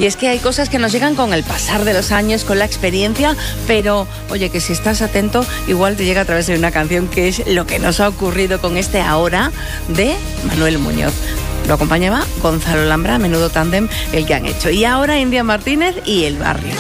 Y es que hay cosas que nos llegan con el pasar de los años, con la experiencia, pero oye, que si estás atento, igual te llega a través de una canción, que es lo que nos ha ocurrido con este Ahora de Manuel Muñoz. Lo acompañaba Gonzalo Lambra, menudo tándem el que han hecho. Y ahora India Martínez y El Barrio.